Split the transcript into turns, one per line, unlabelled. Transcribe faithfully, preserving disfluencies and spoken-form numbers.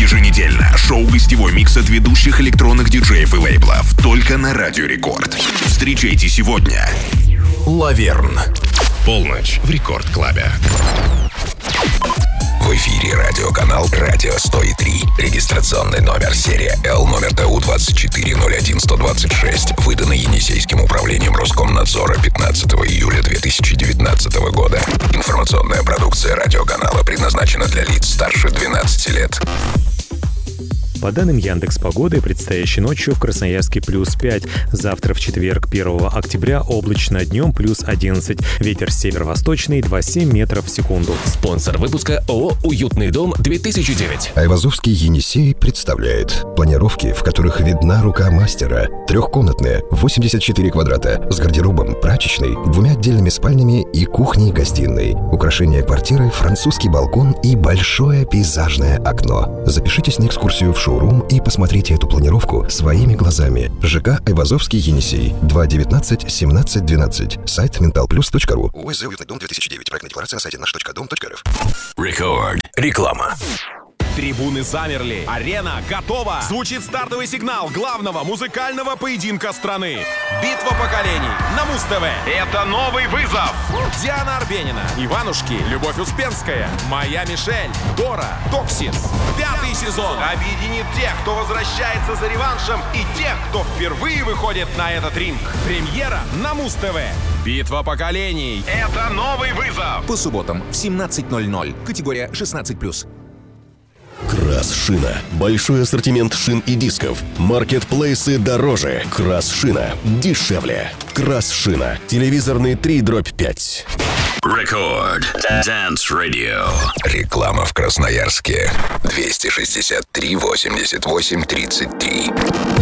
Еженедельно шоу-гостевой микс от ведущих электронных диджеев и лейблов только на Радио Рекорд. Встречайте сегодня Лаверн. Полночь в Рекорд Клабе. В эфире радиоканал Радио сто три. Регистрационный номер серия Л, номер ТУ двадцать четыре ноль один сто двадцать шесть, выданный Енисейским управлением Роскомнадзора пятнадцатого июля две тысячи девятнадцатого года. Информационная продукция радиоканала предназначена для лиц старше двенадцати лет.
По данным Яндекс.Погоды, предстоящей ночью в Красноярске плюс пять. Завтра в четверг, первого октября, облачно, днем плюс одиннадцать. Ветер северо-восточный, два целых семь метров в секунду.
Спонсор выпуска ООО «Уютный дом» две тысячи девять.
Айвазовский Енисей представляет планировки, в которых видна рука мастера. Трехкомнатные, восемьдесят четыре квадрата, с гардеробом, прачечной, двумя отдельными спальнями и кухней-гостиной. Украшение квартиры, французский балкон и большое пейзажное окно. Запишитесь на экскурсию в шоу шоурум и посмотрите эту планировку своими глазами. ЖК Айвазовский Енисей. два девятнадцать семнадцать двенадцать. Сайт менталплюс точка ру. УЗ «Уютный дом» две тысячи девять. Проектная декларация на сайте наш точка дом точка рф.
Рекорд. Реклама.
Трибуны замерли. Арена готова. Звучит стартовый сигнал главного музыкального поединка страны. Битва поколений на Муз-ТВ. Это новый вызов. Диана Арбенина, Иванушки, Любовь Успенская, Моя Мишель, Дора, Токсис. Пятый сезон объединит тех, кто возвращается за реваншем, и тех, кто впервые выходит на этот ринг. Премьера на Муз-ТВ. Битва поколений. Это новый вызов.
По субботам в семнадцать ноль ноль. Категория шестнадцать плюс.
Крас-шина. Большой ассортимент шин и дисков. Маркетплейсы дороже. Крас-шина дешевле. Крас-шина. Телевизорный три дробь пять.
Рекорд. Dance Radio. Реклама в Красноярске. двести шестьдесят три восемьдесят восемь тридцать три.